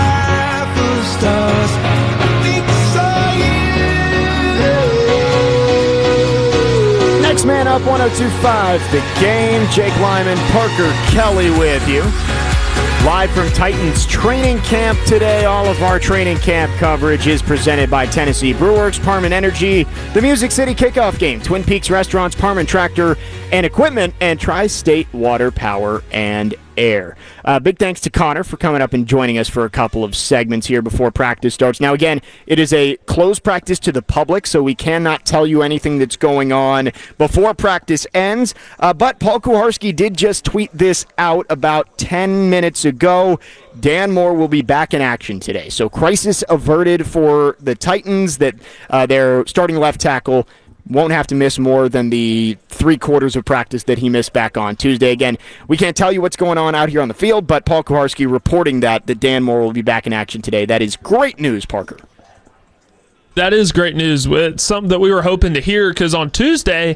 Next Man Up, one oh two five The Game. Jake Lyman, Parker Kelly with you. Live from Titans training camp today. All of our training camp coverage is presented by Tennessee Brewworks, Parman Energy, the Music City Kickoff Game, Twin Peaks Restaurants, Parman Tractor and Equipment, and Tri-State Water, Power, and Air. Uh, big thanks to Connor for coming up and joining us for a couple of segments here before practice starts. Now, again, it is a closed practice to the public, so we cannot tell you anything that's going on before practice ends. Uh, but Paul Kuharski did just tweet this out about ten minutes ago. Dan Moore will be back in action today. So crisis averted for the Titans, that uh, their starting left tackle won't have to miss more than the three quarters of practice that he missed back on Tuesday. Again, we can't tell you what's going on out here on the field, but Paul Kuharski reporting that, that Dan Moore will be back in action today. That is great news, Parker. That is great news. It's something that we were hoping to hear, because on Tuesday,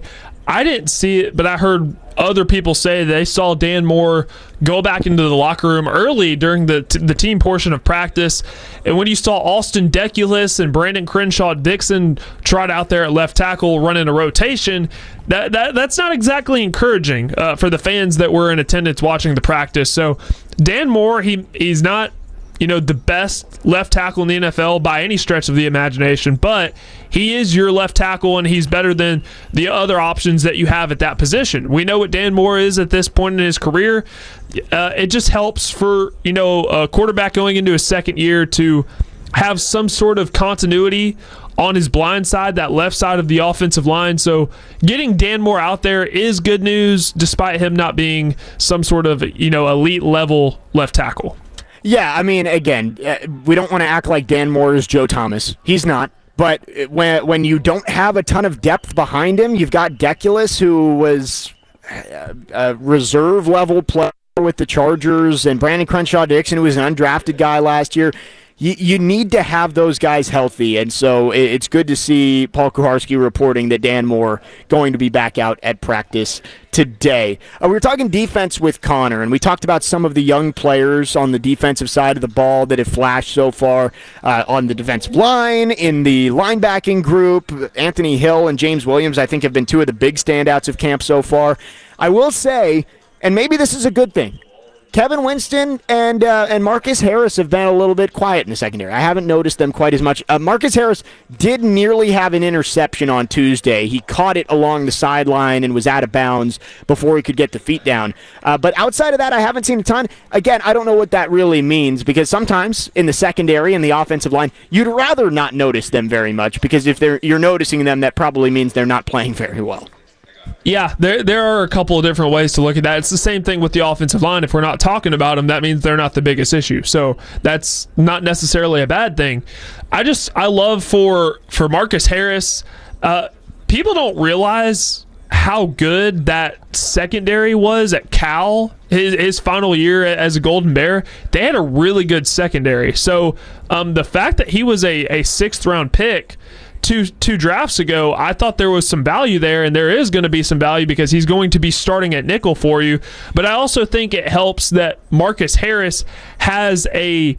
I didn't see it, but I heard other people say they saw Dan Moore go back into the locker room early during the t- the team portion of practice. And when you saw Austin Deculus and Brandon Crenshaw Dixon trot out there at left tackle running a rotation, that, that that's not exactly encouraging uh, for the fans that were in attendance watching the practice. So Dan Moore, he he's not you know, the best left tackle in the N F L by any stretch of the imagination, but he is your left tackle, and he's better than the other options that you have at that position. We know what Dan Moore is at this point in his career. Uh, it just helps for, you know, a quarterback going into his second year to have some sort of continuity on his blind side, that left side of the offensive line. So getting Dan Moore out there is good news, despite him not being some sort of, you know, elite level left tackle. Yeah, I mean, again, uh, we don't want to act like Dan Moore is Joe Thomas. He's not. But when when you don't have a ton of depth behind him, you've got Deculus, who was a, a reserve-level player with the Chargers, and Brandon Crenshaw Dixon, who was an undrafted guy last year. You, you need to have those guys healthy, and so it, it's good to see Paul Kuharsky reporting that Dan Moore going to be back out at practice today. Uh, we were talking defense with Connor, and we talked about some of the young players on the defensive side of the ball that have flashed so far uh, on the defensive line, in the linebacking group. Anthony Hill and James Williams, I think, have been two of the big standouts of camp so far. I will say, and maybe this is a good thing, Kevin Winston and uh, and Marcus Harris have been a little bit quiet in the secondary. I haven't noticed them quite as much. Uh, Marcus Harris did nearly have an interception on Tuesday. He caught it along the sideline and was out of bounds before he could get the feet down. Uh, but outside of that, I haven't seen a ton. Again, I don't know what that really means, because sometimes in the secondary and the offensive line, you'd rather not notice them very much, because if they're you're noticing them, that probably means they're not playing very well. Yeah, there there are a couple of different ways to look at that. It's the same thing with the offensive line. If we're not talking about them, that means they're not the biggest issue. So that's not necessarily a bad thing. I just, I love for, for Marcus Harris, uh, people don't realize how good that secondary was at Cal, his, his final year as a Golden Bear. They had a really good secondary. So um, the fact that he was a, a sixth-round pick Two two drafts ago, I thought there was some value there, and there is going to be some value because he's going to be starting at nickel for you. But I also think it helps that Marcus Harris has a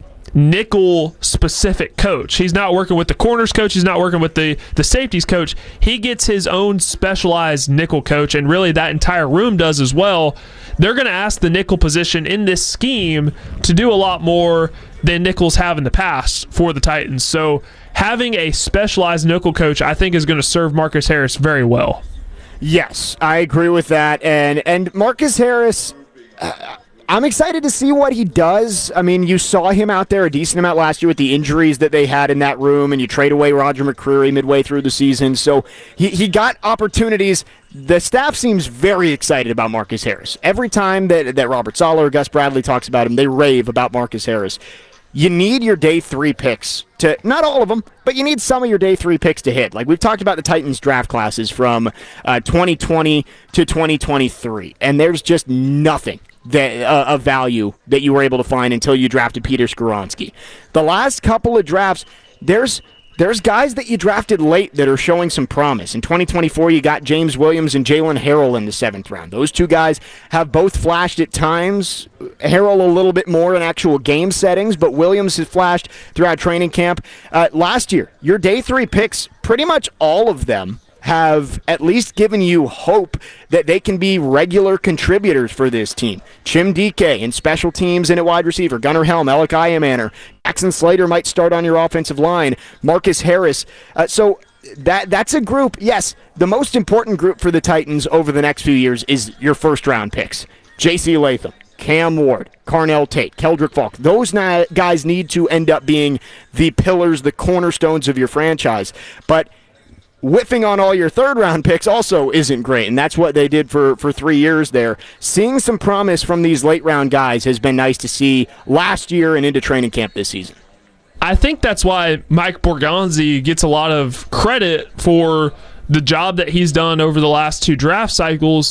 nickel-specific coach. He's not working with the corners coach. He's not working with the, the safeties coach. He gets his own specialized nickel coach, and really that entire room does as well. They're going to ask the nickel position in this scheme to do a lot more than nickels have in the past for the Titans. So having a specialized nickel coach, I think, is going to serve Marcus Harris very well. Yes, I agree with that. And and Marcus Harris, uh, I'm excited to see what he does. I mean, you saw him out there a decent amount last year with the injuries that they had in that room, and you trade away Roger McCreary midway through the season. So he, he got opportunities. The staff seems very excited about Marcus Harris. Every time that, that Robert Saleh or Gus Bradley talks about him, they rave about Marcus Harris. You need your day three picks to, not all of them, but you need some of your day three picks to hit. Like we've talked about the Titans draft classes from uh, twenty twenty to twenty twenty-three, and there's just nothing that uh, of value that you were able to find until you drafted Peter Skoronski. The last couple of drafts, there's There's guys that you drafted late that are showing some promise. In twenty twenty-four, you got James Williams and Jalen Harrell in the seventh round. Those two guys have both flashed at times. Harrell a little bit more in actual game settings, but Williams has flashed throughout training camp. Uh, last year, your day three picks, pretty much all of them, have at least given you hope that they can be regular contributors for this team. Chim Dike in special teams and at wide receiver. Gunnar Helm, Alec Iamaner. Jackson Slater might start on your offensive line. Marcus Harris. Uh, so that that's a group. Yes, the most important group for the Titans over the next few years is your first-round picks. J C Latham, Cam Ward, Carnell Tate, Keldrick Falk. Those guys need to end up being the pillars, the cornerstones of your franchise. But whiffing on all your third-round picks also isn't great, and that's what they did for, for three years there. Seeing some promise from these late-round guys has been nice to see last year and into training camp this season. I think that's why Mike Borgonzi gets a lot of credit for the job that he's done over the last two draft cycles.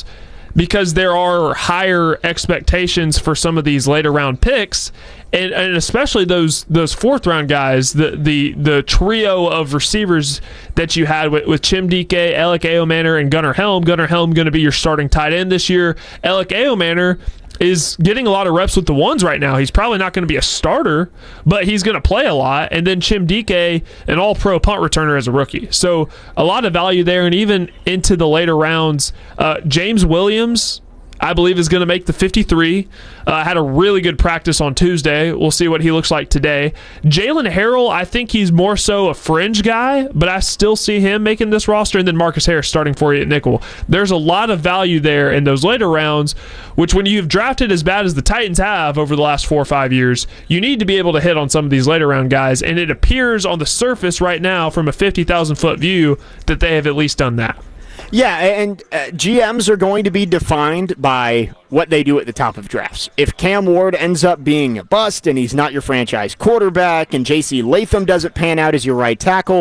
because there are higher expectations for some of these later round picks, and, and especially those those fourth round guys, the the the trio of receivers that you had with, with Chimdike, Alec Aomanor, and Gunnar Helm. Gunnar Helm going to be your starting tight end this year. Alec Aomanor is getting a lot of reps with the ones right now. He's probably not going to be a starter, but he's going to play a lot. And then Chimdike, an all-pro punt returner as a rookie. So a lot of value there. And even into the later rounds, uh, James Williams, I believe, is going to make the fifty-three. Uh, had a really good practice on Tuesday. We'll see what he looks like today. Jalen Harrell, I think he's more so a fringe guy, but I still see him making this roster. And then Marcus Harris starting for you at nickel. There's a lot of value there in those later rounds, which when you've drafted as bad as the Titans have over the last four or five years, you need to be able to hit on some of these later round guys. And it appears on the surface right now from a fifty thousand foot view that they have at least done that. Yeah, and uh, G Ms are going to be defined by what they do at the top of drafts. If Cam Ward ends up being a bust and he's not your franchise quarterback, and J C Latham doesn't pan out as your right tackle,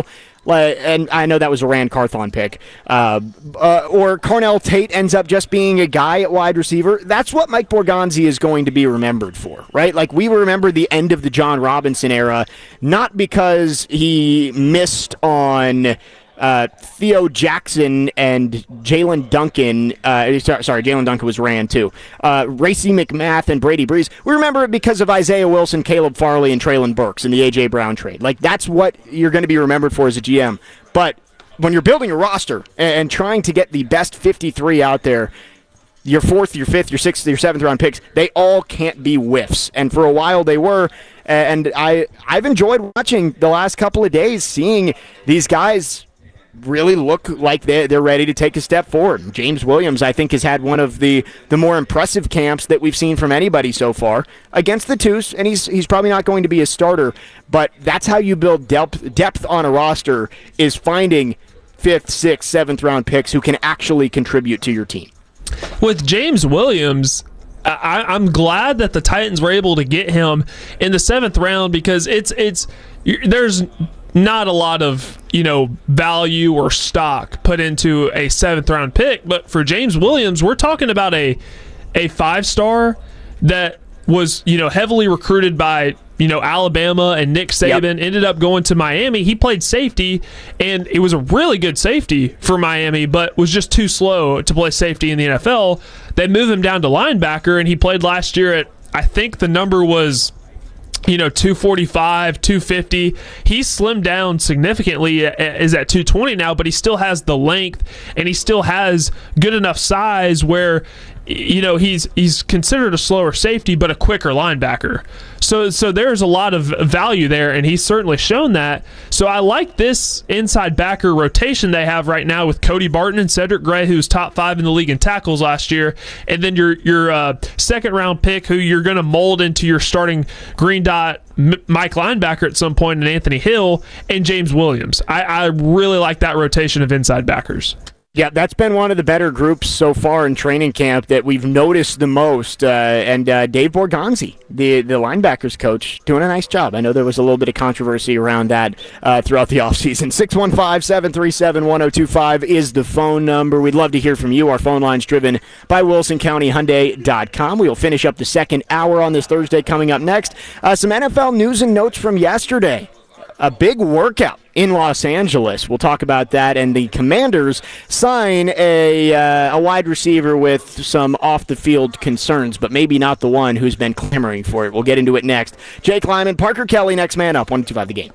and I know that was a Rand Carthon pick, uh, uh, or Cornell Tate ends up just being a guy at wide receiver, that's what Mike Borgonzi is going to be remembered for, right? Like, we remember the end of the John Robinson era, not because he missed on Uh, Theo Jackson and Jalen Duncan, uh, sorry, Jalen Duncan was Rand too, uh, Racey McMath and Brady Breeze. We remember it because of Isaiah Wilson, Caleb Farley, and Treylon Burks in the A J Brown trade. Like, that's what you're going to be remembered for as a G M. But when you're building a roster and, and trying to get the best fifty-three out there, your fourth, your fifth, your sixth, your seventh round picks, they all can't be whiffs. And for a while they were. And I, I've enjoyed watching the last couple of days, seeing these guys really look like they're, they're ready to take a step forward. James Williams, I think, has had one of the, the more impressive camps that we've seen from anybody so far against the Twos, and he's he's probably not going to be a starter, but that's how you build depth, depth on a roster, is finding fifth, sixth, seventh round picks who can actually contribute to your team. With James Williams, I, I'm glad that the Titans were able to get him in the seventh round, because it's it's there's not a lot of, you know, value or stock put into a seventh round pick. But for James Williams, we're talking about a a five star that was, you know, heavily recruited by, you know, Alabama and Nick Saban. Yep. Ended up going to Miami. He played safety, and it was a really good safety for Miami, but was just too slow to play safety in the N F L. They moved him down to linebacker, and he played last year at, I think the number was, you know, two forty-five, two fifty. He's slimmed down significantly, is at two twenty now, but he still has the length, and he still has good enough size where, you know, he's he's considered a slower safety, but a quicker linebacker. So so there's a lot of value there, and he's certainly shown that. So I like this inside backer rotation they have right now with Cody Barton and Cedric Gray, who's top five in the league in tackles last year, and then your your uh, second round pick, who you're going to mold into your starting green dot M- Mike linebacker at some point, and Anthony Hill and James Williams. I, I really like that rotation of inside backers. Yeah, that's been one of the better groups so far in training camp that we've noticed the most. Uh, and uh, Dave Borgonzi, the, the linebackers coach, doing a nice job. I know there was a little bit of controversy around that uh, throughout the offseason. six one five, seven three seven, one oh two five is the phone number. We'd love to hear from you. Our phone line's driven by Wilson County Hyundai dot com. We will finish up the second hour on this Thursday. Coming up next, uh, some N F L news and notes from yesterday. A big workout in Los Angeles. We'll talk about that. And the Commanders sign a uh, a wide receiver with some off-the-field concerns, but maybe not the one who's been clamoring for it. We'll get into it next. Jake Lyman, Parker Kelly, next man up. one two five The Game.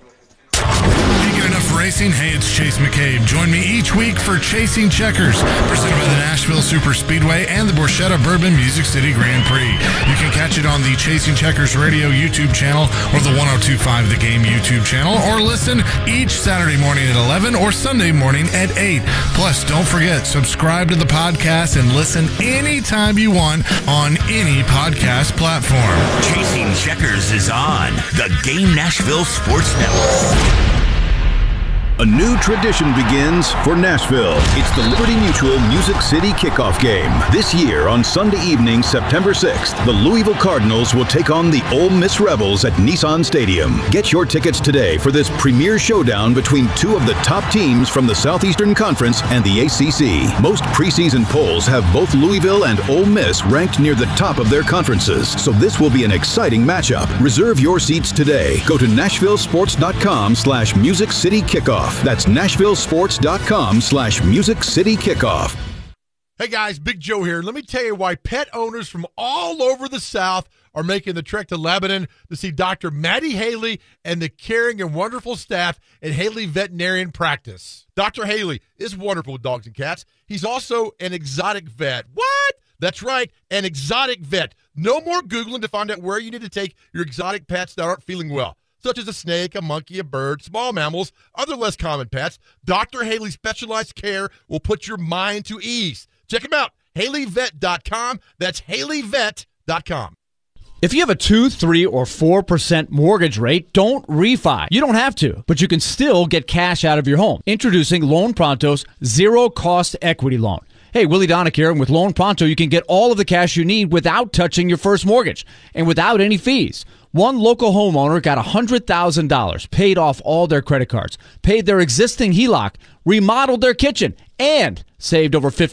Enough racing? Hey, it's Chase McCabe. Join me each week for Chasing Checkers, presented by the Nashville Super Speedway and the Borchetta Bourbon Music City Grand Prix. You can catch it on the Chasing Checkers Radio YouTube channel or the one oh two five The Game YouTube channel, or listen each Saturday morning at eleven or Sunday morning at eight. Plus, don't forget, subscribe to the podcast and listen anytime you want on any podcast platform. Chasing Checkers is on the Game Nashville Sports Network. A new tradition begins for Nashville. It's the Liberty Mutual Music City Kickoff Game. This year on Sunday evening, September sixth, the Louisville Cardinals will take on the Ole Miss Rebels at Nissan Stadium. Get your tickets today for this premier showdown between two of the top teams from the Southeastern Conference and the A C C. Most preseason polls have both Louisville and Ole Miss ranked near the top of their conferences, so this will be an exciting matchup. Reserve your seats today. Go to nashvillesports.com slash Music City Kickoff. That's nashvillesports.com slash Music City Kickoff. Hey guys, Big Joe here. Let me tell you why pet owners from all over the South are making the trek to Lebanon to see Doctor Maddie Haley and the caring and wonderful staff at Haley Veterinarian Practice. Doctor Haley is wonderful with dogs and cats. He's also an exotic vet. What? That's right, an exotic vet. No more Googling to find out where you need to take your exotic pets that aren't feeling well, such as a snake, a monkey, a bird, small mammals, other less common pets. Doctor Haley's specialized care will put your mind to ease. Check him out, haley vet dot com. That's haley vet dot com. If you have a two, three, or four percent mortgage rate, don't refi. You don't have to, but you can still get cash out of your home. Introducing Loan Pronto's zero-cost equity loan. Hey, Willie Donick here, and with Loan Pronto, you can get all of the cash you need without touching your first mortgage and without any fees. One local homeowner got one hundred thousand dollars, paid off all their credit cards, paid their existing H E L O C, remodeled their kitchen, and saved over fifty